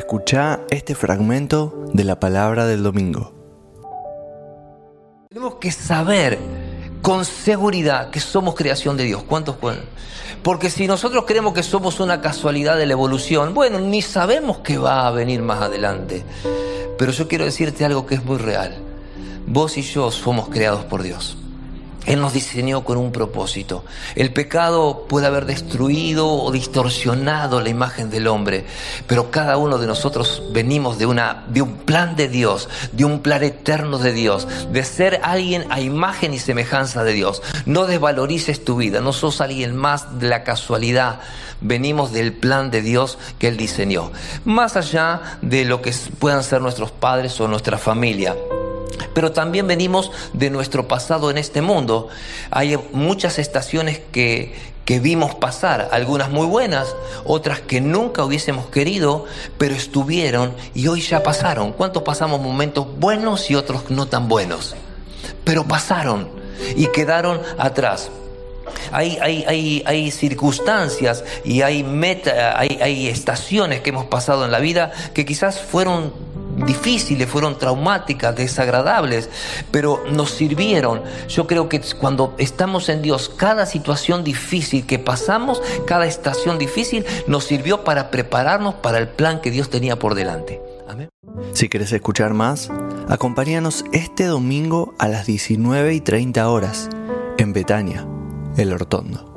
Escuchá este fragmento de la palabra del domingo. Tenemos que saber con seguridad que somos creación de Dios. ¿Cuántos pueden? Porque si nosotros creemos que somos una casualidad de la evolución, bueno, ni sabemos qué va a venir más adelante. Pero yo quiero decirte algo que es muy real. Vos y yo somos creados por Dios. Él nos diseñó con un propósito. El pecado puede haber destruido o distorsionado la imagen del hombre, pero cada uno de nosotros venimos de un plan de Dios, de un plan eterno de Dios, de ser alguien a imagen y semejanza de Dios. No desvalorices tu vida, no sos alguien más de la casualidad. Venimos del plan de Dios que Él diseñó, más allá de lo que puedan ser nuestros padres o nuestra familia. Pero también venimos de nuestro pasado en este mundo. Hay muchas estaciones que vimos pasar, algunas muy buenas, otras que nunca hubiésemos querido, pero estuvieron y hoy ya pasaron. ¿Cuántos pasamos momentos buenos y otros no tan buenos? Pero pasaron y quedaron atrás. Hay circunstancias y hay estaciones que hemos pasado en la vida que quizás fueron difíciles, fueron traumáticas, desagradables, pero nos sirvieron. Yo creo que cuando estamos en Dios, cada situación difícil que pasamos, cada estación difícil, nos sirvió para prepararnos para el plan que Dios tenía por delante. Amén. Si querés escuchar más, acompáñanos este domingo a las 19:30 horas en Betania, El Hortondo.